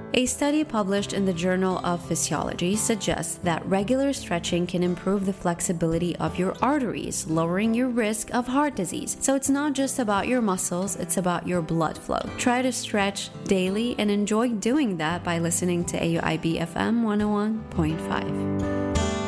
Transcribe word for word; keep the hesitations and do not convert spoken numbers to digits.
A study published in the Journal of Physiology suggests that regular stretching can improve the flexibility of your arteries, lowering your risk of heart disease. So it's not just about your muscles, it's about your blood flow. Try to stretch daily and enjoy doing that by listening to A U I B F M one oh one point five.